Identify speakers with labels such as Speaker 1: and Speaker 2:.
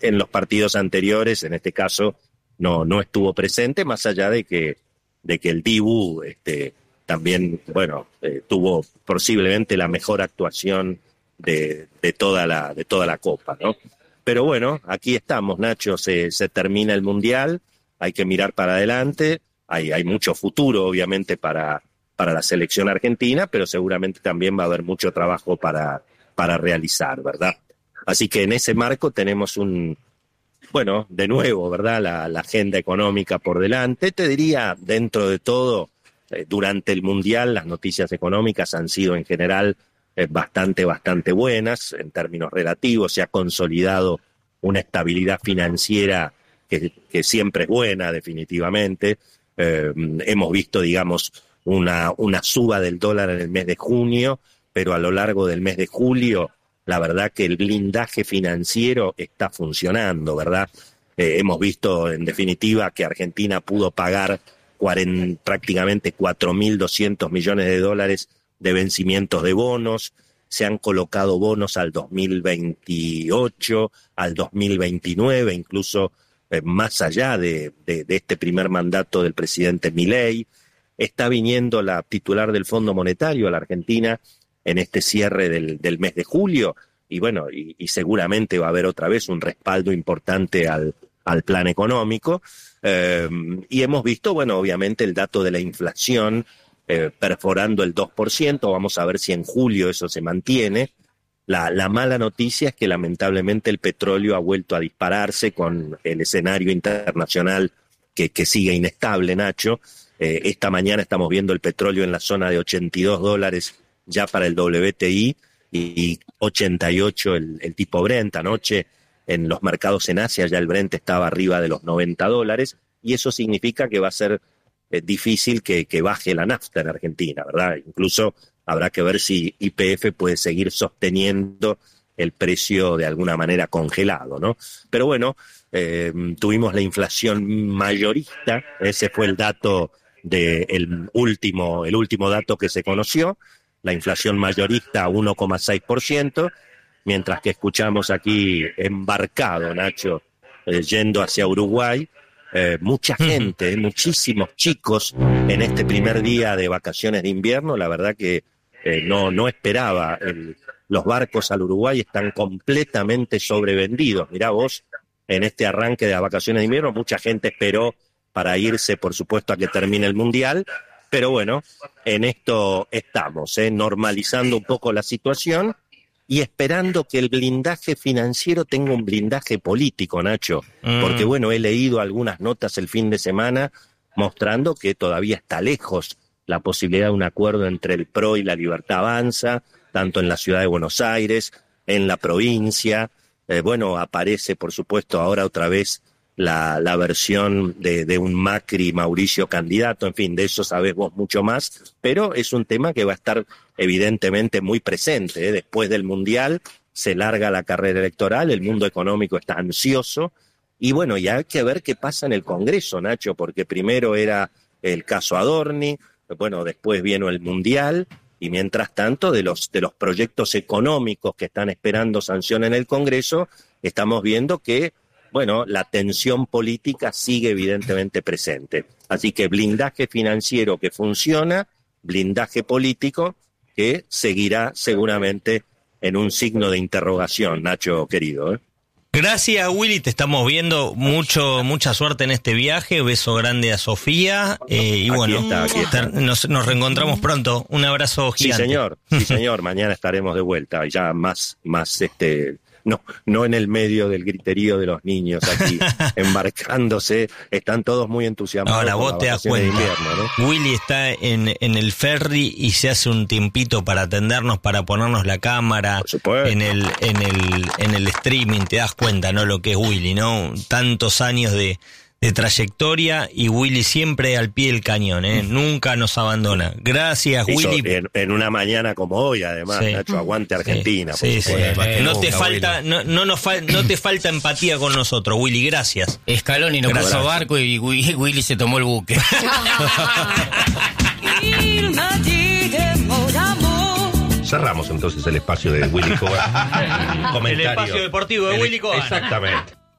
Speaker 1: en los partidos anteriores, en este caso, no estuvo presente, más allá de que el Dibu también, bueno, tuvo posiblemente la mejor actuación de toda la Copa, ¿no? Pero bueno, aquí estamos, Nacho, se termina el Mundial, hay que mirar para adelante, hay mucho futuro, obviamente, para la selección argentina, pero seguramente también va a haber mucho trabajo para realizar, ¿verdad? Así que en ese marco tenemos bueno, de nuevo, ¿verdad? La agenda económica por delante. Te diría, dentro de todo, durante el Mundial, las noticias económicas han sido en general bastante buenas en términos relativos. Se ha consolidado una estabilidad financiera que siempre es buena, definitivamente. Hemos visto, digamos, una suba del dólar en el mes de junio, pero a lo largo del mes de julio, la verdad que el blindaje financiero está funcionando, ¿verdad? Hemos visto, en definitiva, que Argentina pudo pagar prácticamente 4.200 millones de dólares de vencimientos de bonos. Se han colocado bonos al 2028, al 2029, incluso más allá de este primer mandato del presidente Milei. Está viniendo la titular del Fondo Monetario a la Argentina en este cierre del mes de julio, y bueno, y seguramente va a haber otra vez un respaldo importante al plan económico, y hemos visto, bueno, obviamente el dato de la inflación perforando el 2%, vamos a ver si en julio eso se mantiene. La mala noticia es que lamentablemente el petróleo ha vuelto a dispararse con el escenario internacional que sigue inestable, Nacho. Esta mañana estamos viendo el petróleo en la zona de $82 ya para el WTI y 88 el tipo Brent. Anoche en los mercados en Asia ya el Brent estaba arriba de los $90 y eso significa que va a ser difícil que baje la nafta en Argentina, ¿verdad? Incluso habrá que ver si YPF puede seguir sosteniendo el precio de alguna manera congelado, ¿no? Pero bueno, tuvimos la inflación mayorista, ese fue el dato el último dato que se conoció, la inflación mayorista 1,6%, mientras que escuchamos aquí embarcado, Nacho, yendo hacia Uruguay, mucha gente, muchísimos chicos en este primer día de vacaciones de invierno. La verdad que no esperaba. Los barcos al Uruguay están completamente sobrevendidos. Mirá vos, en este arranque de las vacaciones de invierno, mucha gente esperó para irse, por supuesto, a que termine el Mundial, pero bueno, en esto estamos, normalizando un poco la situación y esperando que el blindaje financiero tenga un blindaje político, Nacho, porque bueno, he leído algunas notas el fin de semana mostrando que todavía está lejos la posibilidad de un acuerdo entre el PRO y la Libertad Avanza, tanto en la ciudad de Buenos Aires, en la provincia. Bueno, aparece, por supuesto, ahora otra vez la versión de un Macri-Mauricio candidato, en fin, de eso sabés vos mucho más, pero es un tema que va a estar evidentemente muy presente, Después del Mundial se larga la carrera electoral, el mundo económico está ansioso, y bueno, ya hay que ver qué pasa en el Congreso, Nacho, porque primero era el caso Adorni, bueno, después vino el Mundial, y mientras tanto, de los proyectos económicos que están esperando sanción en el Congreso, estamos viendo que bueno, la tensión política sigue evidentemente presente. Así que blindaje financiero que funciona, blindaje político que seguirá seguramente en un signo de interrogación, Nacho querido.
Speaker 2: Gracias, Willy, te estamos viendo, mucha suerte en este viaje, beso grande a Sofía, y bueno,
Speaker 1: aquí está.
Speaker 2: Nos reencontramos pronto, un abrazo gigante.
Speaker 1: Sí señor, mañana estaremos de vuelta, ya más no en el medio del griterío de los niños aquí, embarcándose, están todos muy entusiasmados.
Speaker 2: Ahora vos te das cuenta, invierno, ¿no? Willy está en el ferry y se hace un tiempito para atendernos, para ponernos la cámara en el streaming, te das cuenta, ¿no? Lo que es Willy, ¿no? Tantos años de trayectoria y Willy siempre al pie del cañón, nunca nos abandona. Gracias, Willy.
Speaker 1: En una mañana como hoy, además, sí. Nacho, aguante Argentina.
Speaker 2: Sí. No te falta empatía con nosotros, Willy, gracias.
Speaker 3: Scaloni no cruzó barco y Willy se tomó el buque.
Speaker 1: Cerramos entonces el espacio de Willy Cohen.
Speaker 2: El espacio deportivo de Willy Cohen.
Speaker 1: Exactamente.